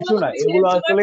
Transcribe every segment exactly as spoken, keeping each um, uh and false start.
কিছু না, এগুলো আসলে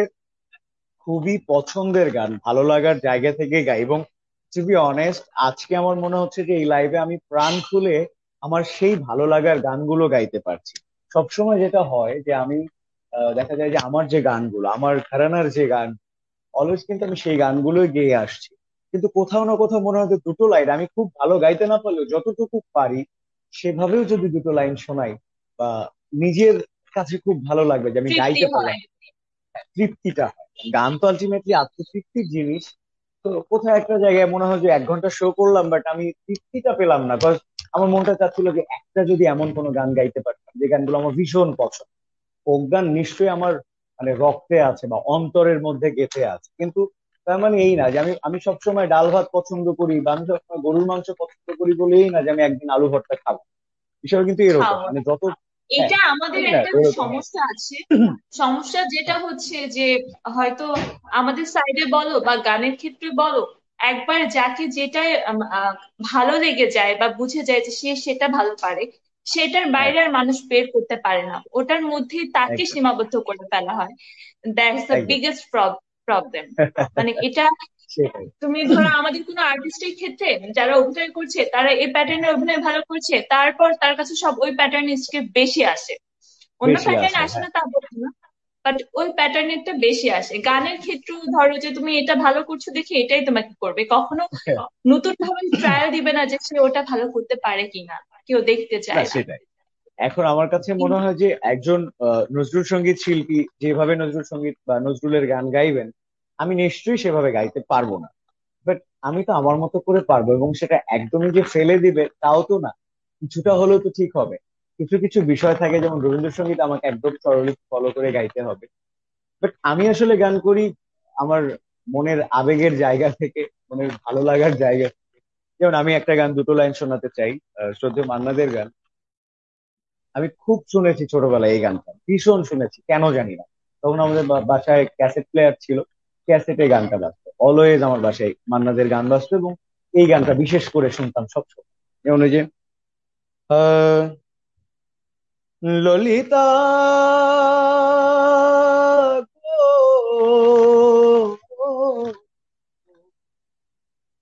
খুবই পছন্দের গান, ভালো লাগার জায়গা থেকে গাই। এবং টু বি অনেস্ট, আজকে আমার মনে হচ্ছে যে এই লাইভে আমি প্রাণ খুলে আমার সেই ভালো লাগার গানগুলো গাইতে পারছি। সবসময় যেটা হয় যে আমি আহ, দেখা যায় যে আমার যে গানগুলো, আমার ঘরানার যে গান, অলওয়েজ কিন্তু আমি সেই গানগুলোই গেয়ে আসছি। কিন্তু কোথাও না কোথাও মনে হয় যে দুটো লাইন আমি খুব ভালো গাইতে না পারলেও যতটুকু পারি সেভাবেও যদি দুটো লাইন শোনাই, বা নিজের কাছে খুব ভালো লাগবে যে আমি তৃপ্তি গাইতে পারলাম, হয়। তৃপ্তিটা হয়। গান তো আলটিমেটলি আত্মতৃপ্তির জিনিস। তো কোথাও একটা জায়গায় মনে হয় যে এক ঘন্টা শো করলাম, বাট আমি তৃপ্তিটা পেলাম না। বিকজ আমার মনটা চাচ্ছিল যে একটা যদি এমন কোনো গান গাইতে পারতাম যে গানগুলো আমার ভীষণ পছন্দ, ফোক গান নিশ্চয়ই আমার মানে রক্তে আছে বা অন্তরের মধ্যে গেঁথে আছে। কিন্তু তার মানে এই না যে আমি আমি সবসময় ডাল ভাত পছন্দ করি বা আমি সবসময় গরুর মাংস পছন্দ করি বলেই না যে আমি একদিন আলু ভর্তা খাবো। বিষয় কিন্তু এরকম, খাওয়া, মানে যত, হ্যাঁ, এটা আমাদের এই না একটা এরকম আর সমস্যা আছে। সমস্যা যেটা হচ্ছে যে হয়তো আমাদের সাইডে বলো বা গানের ক্ষেত্রে বলো, একবার যাকে যেটাই আম, আহ, ভালো লেগে যায় বা বুঝে যায় যে সে সেটা ভালো পারে, সেটার হ্যাঁ, বাইরে আর মানুষ বের করতে পারে না, ওটার মধ্যেই তাকে একদম সীমাবদ্ধ করে ফেলা হয়। দ্যাটস দ্য একদম বিগেস্ট প্রবলেম। মানে এটা, সেটাই। তুমি ধরো আমাদের কোনো আর্টিস্টের ক্ষেত্রে যারা অভিনয় করছে তারা এই প্যাটার্নে অভিনয় ভালো করছে, তারপর তার কাছে সব ওই প্যাটার্নের স্ক্রিপ্ট বেশি আসে। অন্য বেশি প্যাটার্ন আসে, আসে হ্যাঁ। না তা বলবো না, বাট ওই প্যাটার্নেরটা বেশি আসে। গানের ক্ষেত্রেও ধরো যে তুমি এটা ভালো করছো দেখে এটাই তোমাকে করবে, কখনো নতুন ভাবে ট্রায়াল দিবে না যে সে ওটা ভালো করতে পারে কিনা, কেউ দেখতে না, চায় না। সেটাই। এখন আমার কাছে মনে কিন্তু হয় যে একজন আহ, নজরুল সঙ্গীত শিল্পী যেভাবে নজরুল সঙ্গীত বা নজরুলের গান গাইবেন, আমি নিশ্চয়ই সেভাবে গাইতে পারবো না। বাট আমি তো আমার মতো করে পারবো, এবং সেটা একদমই যে ফেলে দিবে তাও তো না, কিছুটা হলেও তো ঠিক হবে। কিছু কিছু বিষয় থাকে, যেমন রবীন্দ্রসঙ্গীত আমাকে একদম স্বরলিপি ফলো করে গাইতে হবে। বাট আমি আসলে গান করি আমার মনের আবেগের জায়গা থেকে, মনের ভালো লাগার জায়গা থেকে। যেমন আমি একটা গান দুটো লাইন শোনাতে চাই, আহ, শ্রদ্ধেয় মান্নাদের গান। আমি খুব শুনেছি ছোটবেলায় এই গানটা, ভীষণ শুনেছি, কেন জানি না। তখন আমাদের বা- বাসায় ক্যাসেট প্লেয়ার ছিল, ক্যাসেটে গানটা বাজতো অলওয়েজ, আমার বাসায় মান্নাদের গান বাজতো, এবং এই গানটা বিশেষ করে শুনতাম সবসময়। যেমন ওই যে আহ, ললিতা